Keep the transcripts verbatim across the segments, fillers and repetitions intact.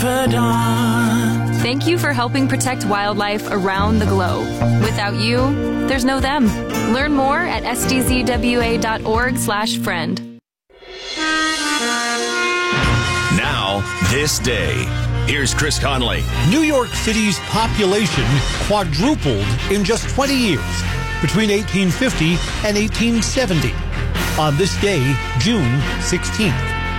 Thank you for helping protect wildlife around the globe. Without you, there's no them. Learn more at s d z w a dot org slash friend. Now, this day. Here's Chris Conley. New York City's population quadrupled in just twenty years, between eighteen fifty and eighteen seventy. On this day, June sixteenth.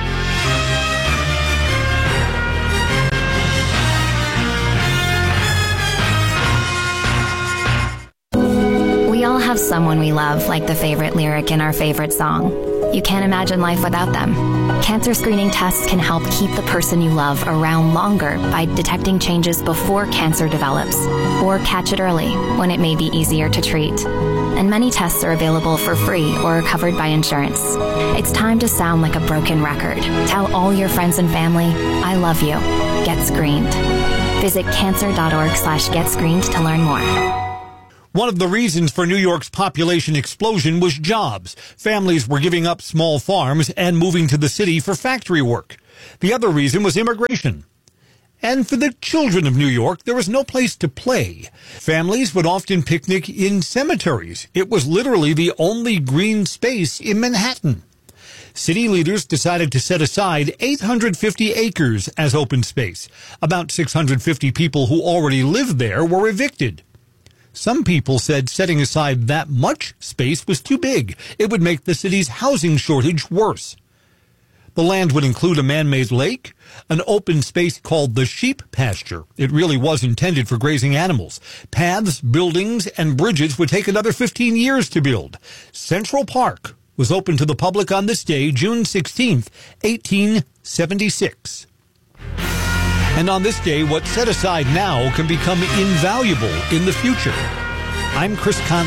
We all have someone we love, like the favorite lyric in our favorite song. You can't imagine life without them. Cancer screening tests can help keep the person you love around longer by detecting changes before cancer develops, or catch it early when it may be easier to treat. And many tests are available for free or are covered by insurance. It's time to sound like a broken record. Tell all your friends and family, I love you. Get screened. Visit cancer.org slash get screened to learn more. One of the reasons for New York's population explosion was jobs. Families were giving up small farms and moving to the city for factory work. The other reason was immigration. And for the children of New York, there was no place to play. Families would often picnic in cemeteries. It was literally the only green space in Manhattan. City leaders decided to set aside eight hundred fifty acres as open space. About six hundred fifty people who already lived there were evicted. Some people said setting aside that much space was too big. It would make the city's housing shortage worse. The land would include a man-made lake, an open space called the sheep pasture. It really was intended for grazing animals. Paths, buildings, and bridges would take another fifteen years to build. Central Park was open to the public on this day, June sixteenth, eighteen seventy-six. And on this day, what's set aside now can become invaluable in the future. I'm Chris Conley.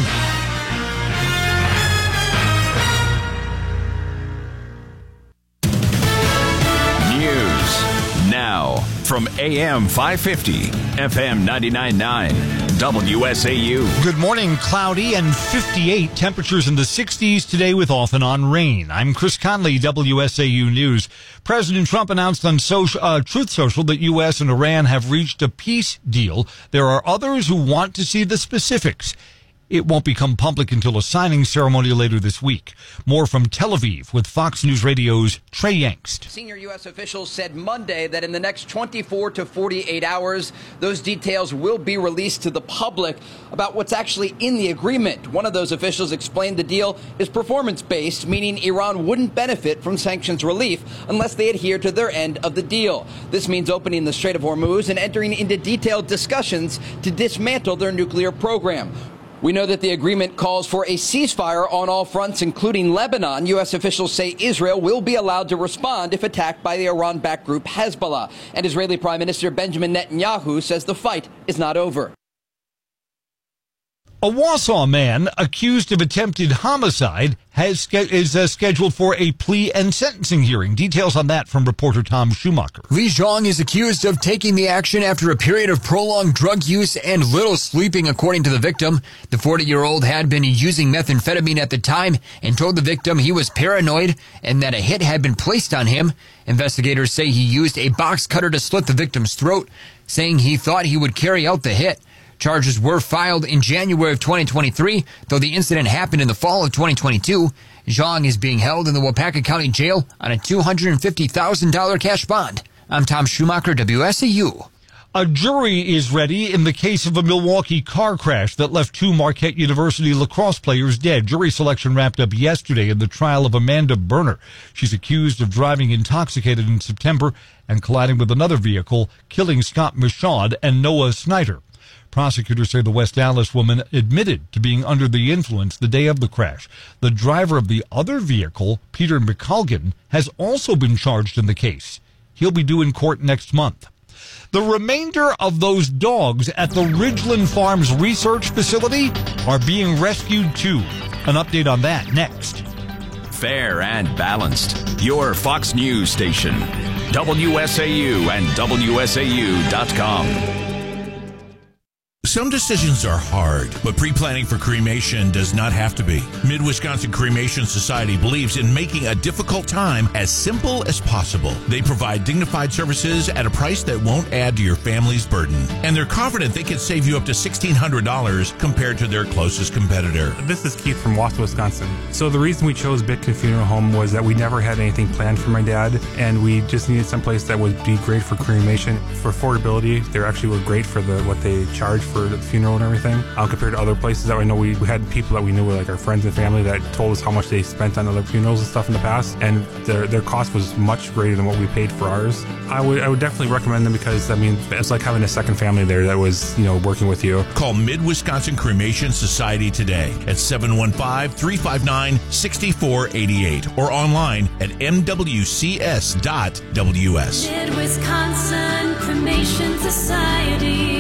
News now from A M five fifty, F M ninety-nine point nine, W S A U. Good morning. Cloudy and fifty-eight. Temperatures in the sixties today with off and on rain. I'm Chris Conley, W S A U News. President Trump announced on social, uh, Truth Social that U S and Iran have reached a peace deal. There are others who want to see the specifics. It won't become public until a signing ceremony later this week. More from Tel Aviv with Fox News Radio's Trey Yangst. Senior U S officials said Monday that in the next twenty-four to forty-eight hours, those details will be released to the public about what's actually in the agreement. One of those officials explained the deal is performance-based, meaning Iran wouldn't benefit from sanctions relief unless they adhere to their end of the deal. This means opening the Strait of Hormuz and entering into detailed discussions to dismantle their nuclear program. We know that the agreement calls for a ceasefire on all fronts, including Lebanon. U S officials say Israel will be allowed to respond if attacked by the Iran-backed group Hezbollah. And Israeli Prime Minister Benjamin Netanyahu says the fight is not over. A Wausau man accused of attempted homicide has is uh, scheduled for a plea and sentencing hearing. Details on that from reporter Tom Schumacher. Li Zhang is accused of taking the action after a period of prolonged drug use and little sleeping, according to the victim. The forty-year-old had been using methamphetamine at the time and told the victim he was paranoid and that a hit had been placed on him. Investigators say he used a box cutter to slit the victim's throat, saying he thought he would carry out the hit. Charges were filed in January of twenty twenty-three, though the incident happened in the fall of twenty twenty-two. Zhang is being held in the Wapaka County Jail on a two hundred fifty thousand dollars cash bond. I'm Tom Schumacher, W S A U. A jury is ready in the case of a Milwaukee car crash that left two Marquette University lacrosse players dead. Jury selection wrapped up yesterday in the trial of Amanda Berner. She's accused of driving intoxicated in September and colliding with another vehicle, killing Scott Michaud and Noah Snyder. Prosecutors say the West Dallas woman admitted to being under the influence the day of the crash. The driver of the other vehicle, Peter McColgan, has also been charged in the case. He'll be due in court next month. The remainder of those dogs at the Ridgeland Farms Research Facility are being rescued too. An update on that next. Fair and balanced. Your Fox News station. W S A U and W S A U dot com. Some decisions are hard, but pre-planning for cremation does not have to be. Mid-Wisconsin Cremation Society believes in making a difficult time as simple as possible. They provide dignified services at a price that won't add to your family's burden. And they're confident they can save you up to sixteen hundred dollars compared to their closest competitor. This is Keith from Wausau, Wisconsin. So the reason we chose Bitkin Funeral Home was that we never had anything planned for my dad, and we just needed someplace that would be great for cremation. For affordability, they actually were great for the what they charge for the funeral and everything, uh, compared to other places that I know. We, we had people that we knew, like our friends and family, that told us how much they spent on other funerals and stuff in the past, and their their cost was much greater than what we paid for ours. I would I would definitely recommend them because, I mean, it's like having a second family there that was, you know, working with you. Call Mid-Wisconsin Cremation Society today at seven one five, three five nine, six four eight eight or online at m w c s dot w s. Mid-Wisconsin Cremation Society.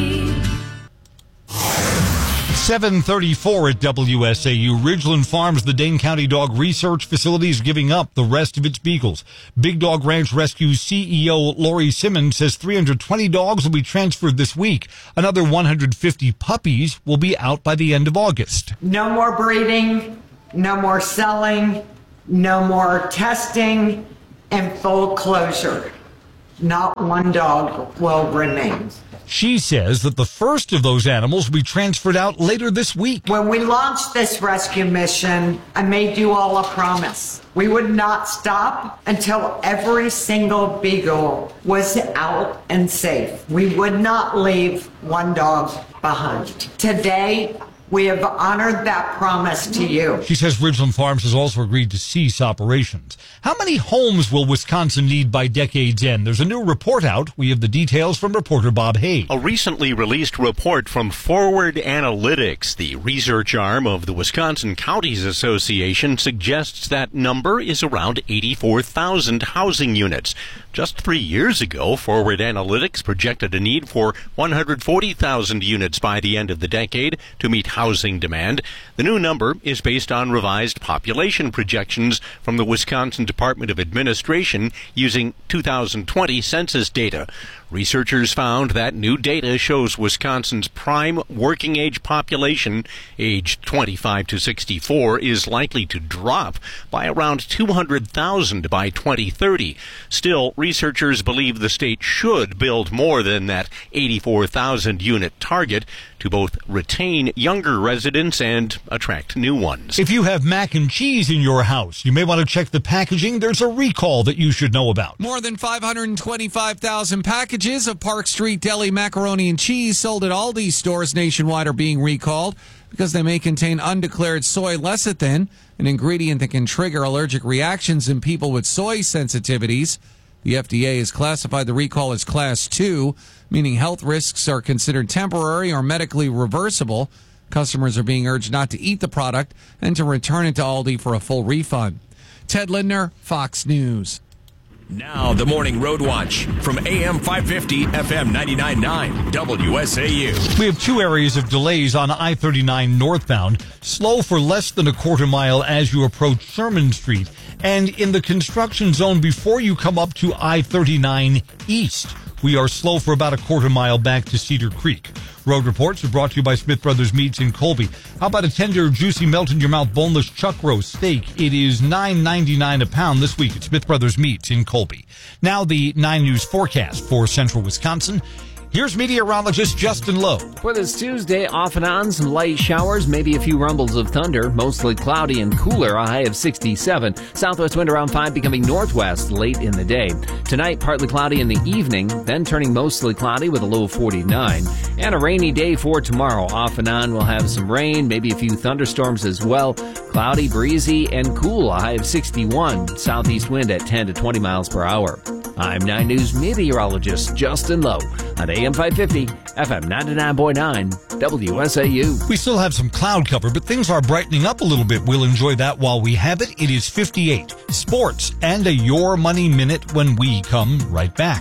seven thirty-four at W S A U. Ridgeland Farms, the Dane County Dog Research Facility, is giving up the rest of its beagles. Big Dog Ranch Rescue C E O Lori Simmons says three hundred twenty dogs will be transferred this week. Another one hundred fifty puppies will be out by the end of August. No more breeding, no more selling, no more testing, and full closure. Not one dog will remain. She says that the first of those animals will be transferred out later this week. When we launched this rescue mission, I made you all a promise. We would not stop until every single beagle was out and safe. We would not leave one dog behind. Today, we have honored that promise to you. She says Ridgeland Farms has also agreed to cease operations. How many homes will Wisconsin need by decade's end? There's a new report out. We have the details from reporter Bob Hay. A recently released report from Forward Analytics, the research arm of the Wisconsin Counties Association, suggests that number is around eighty-four thousand housing units. Just three years ago, Forward Analytics projected a need for one hundred forty thousand units by the end of the decade to meet housing demand. The new number is based on revised population projections from the Wisconsin Department of Administration using two thousand twenty census data. Researchers found that new data shows Wisconsin's prime working age population, aged twenty-five to sixty-four, is likely to drop by around two hundred thousand by twenty thirty. Still, researchers believe the state should build more than that eighty-four thousand unit target to both retain younger residents and attract new ones. If you have mac and cheese in your house, you may want to check the packaging. There's a recall that you should know about. More than five hundred twenty-five thousand packages of Park Street Deli macaroni and cheese sold at Aldi stores nationwide are being recalled because they may contain undeclared soy lecithin, an ingredient that can trigger allergic reactions in people with soy sensitivities. The F D A has classified the recall as Class two, meaning health risks are considered temporary or medically reversible. Customers are being urged not to eat the product and to return it to Aldi for a full refund. Ted Lindner, Fox News. Now, the Morning Road Watch from A M five fifty, F M ninety-nine point nine, W S A U. We have two areas of delays on I thirty-nine northbound, slow for less than a quarter mile as you approach Sherman Street, and in the construction zone before you come up to I thirty-nine east. We are slow for about a quarter mile back to Cedar Creek. Road reports are brought to you by Smith Brothers Meats in Colby. How about a tender, juicy, melt-in-your-mouth, boneless chuck roast steak? It is nine ninety-nine a pound this week at Smith Brothers Meats in Colby. Now the nine News forecast for central Wisconsin. Here's meteorologist Justin Lowe. For this Tuesday, off and on, some light showers, maybe a few rumbles of thunder, mostly cloudy and cooler, a high of sixty-seven. Southwest wind around five, becoming northwest late in the day. Tonight, partly cloudy in the evening, then turning mostly cloudy with a low of forty-nine. And a rainy day for tomorrow. Off and on, we'll have some rain, maybe a few thunderstorms as well. Cloudy, breezy, and cool, a high of sixty-one. Southeast wind at ten to twenty miles per hour. I'm nine News meteorologist Justin Lowe on A M five fifty, F M ninety-nine point nine, W S A U. We still have some cloud cover, but things are brightening up a little bit. We'll enjoy that while we have it. It is fifty-eight. Sports and a Your Money Minute when we come right back.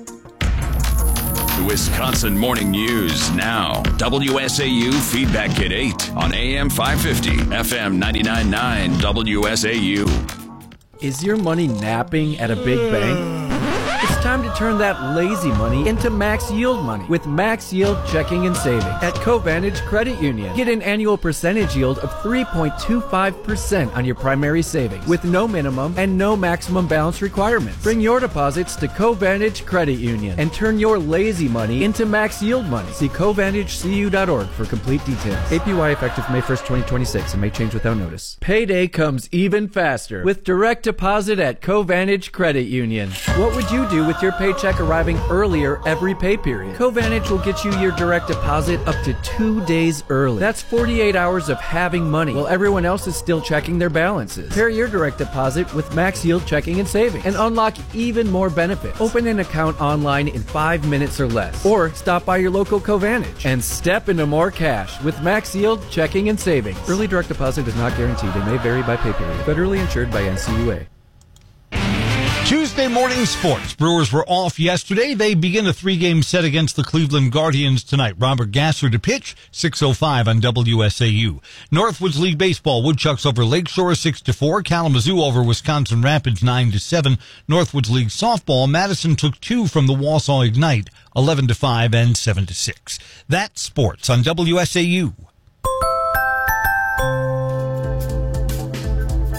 The Wisconsin Morning News now. W S A U Feedback at eight on A M five fifty, F M ninety-nine point nine, W S A U. Is your money napping at a big bank? It's time time to turn that lazy money into max yield money with Max Yield Checking and Savings at Covantage Credit Union. Get an annual percentage yield of three point two five percent on your primary savings with no minimum and no maximum balance requirements. Bring your deposits to Covantage Credit Union and turn your lazy money into max yield money. See Covantage C U dot org for complete details. A P Y effective May first, twenty twenty-six and may change without notice. Payday comes even faster with direct deposit at Covantage Credit Union. What would you do with your paycheck arriving earlier every pay period? Covantage will get you your direct deposit up to two days early. That's forty-eight hours of having money while everyone else is still checking their balances. Pair your direct deposit with Max Yield Checking and Savings and unlock even more benefits. Open an account online in five minutes or less, or stop by your local Covantage and step into more cash with Max Yield Checking and Savings. Early direct deposit is not guaranteed and may vary by pay period. Federally insured by N C U A. Tuesday morning sports. Brewers were off yesterday. They begin a three-game set against the Cleveland Guardians tonight. Robert Gasser to pitch, six oh five on W S A U. Northwoods League Baseball, Woodchucks over Lakeshore, six to four. Kalamazoo over Wisconsin Rapids, nine to seven. Northwoods League Softball, Madison took two from the Wausau Ignite, eleven to five and seven to six. That's sports on W S A U.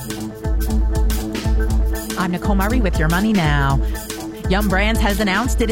I'm Nicole Murray with Your Money Now. Yum Brands has announced it